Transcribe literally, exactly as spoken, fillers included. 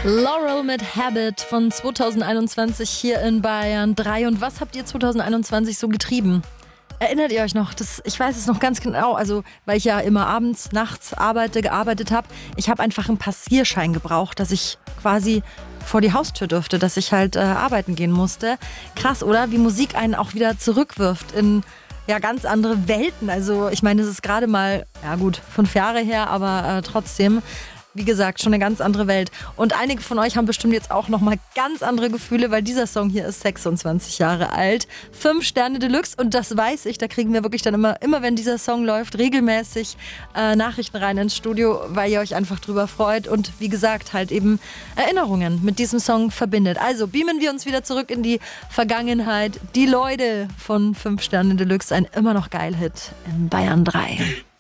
Laurel mit Habit von zweitausendeinundzwanzig hier in Bayern drei. Und was habt ihr zweitausendeinundzwanzig so getrieben? Erinnert ihr euch noch? Das, ich weiß es noch ganz genau, also weil ich ja immer abends, nachts arbeite, gearbeitet habe. Ich habe einfach einen Passierschein gebraucht, dass ich quasi vor die Haustür durfte, dass ich halt äh, arbeiten gehen musste. Krass, oder? Wie Musik einen auch wieder zurückwirft in ja, ganz andere Welten. Also ich meine, es ist gerade mal, ja gut, fünf Jahre her, aber äh, trotzdem... Wie gesagt, schon eine ganz andere Welt. Und einige von euch haben bestimmt jetzt auch nochmal ganz andere Gefühle, weil dieser Song hier ist sechsundzwanzig Jahre alt. Fünf Sterne Deluxe und das weiß ich, da kriegen wir wirklich dann immer, immer wenn dieser Song läuft, regelmäßig äh, Nachrichten rein ins Studio, weil ihr euch einfach drüber freut und wie gesagt halt eben Erinnerungen mit diesem Song verbindet. Also beamen wir uns wieder zurück in die Vergangenheit. Die Leute von Fünf Sterne Deluxe, ein immer noch geil Hit in Bayern drei.